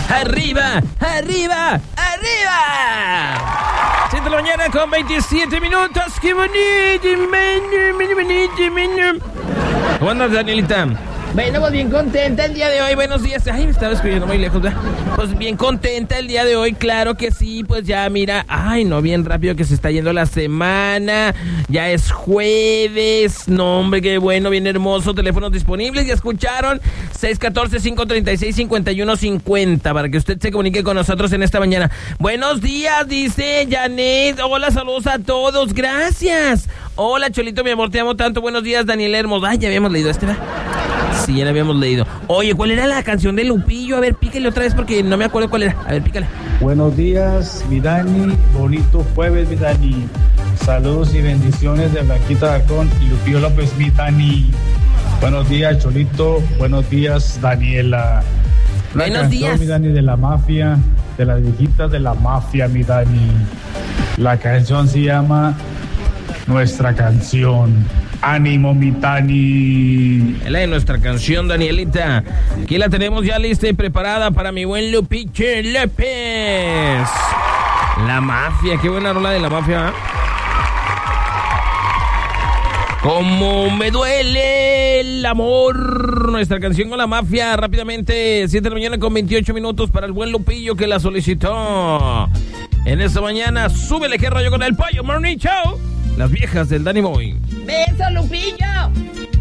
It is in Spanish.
¡Arriba! ¡Arriba! ¡Arriba! 7 de la mañana con 27 minutos. ¡Qué bonito! ¿Cómo andas, Danielita? Bueno, pues bien contenta el día de hoy. Buenos días. Ay, me estaba escribiendo muy lejos, ¿verdad? Pues bien contenta el día de hoy, claro que sí. Pues ya, mira, ay, no, bien rápido que se está yendo la semana. Ya es jueves. No, hombre, qué bueno, bien hermoso. Teléfonos disponibles, ya escucharon. 614-536-5150 para que usted se comunique con nosotros en esta mañana. Buenos días, dice Janet. Hola, saludos a todos. Gracias. Hola, Cholito, mi amor, te amo tanto. Buenos días, Daniel Hermoso. Ay, ya habíamos leído este, ¿verdad? Sí, ya la habíamos leído. Oye, ¿cuál era la canción de Lupillo? A ver, píquele otra vez porque no me acuerdo cuál era. A ver, pícale. Buenos días, mi Dani. Bonito jueves, mi Dani. Saludos y bendiciones de Blanquita Dacón y Lupillo López, mi Dani. Buenos días, Cholito. Buenos días, Daniela. Buenos días, mi Dani, de la mafia, de las viejitas de la mafia, mi Dani. La canción se llama Nuestra Canción. ¡Ánimo, mi Dani! Es la de nuestra canción, Danielita. Aquí la tenemos ya lista y preparada para mi buen Lupillo López. La mafia, qué buena rola de la mafia, ¿eh? Cómo me duele el amor. Nuestra canción con la mafia. Rápidamente, 7 de la mañana con 28 minutos para el buen Lupillo que la solicitó. En esta mañana, súbele que rollo con el Pollo Morning Show. Las viejas del Danny Boy. ¡Beso, Lupillo!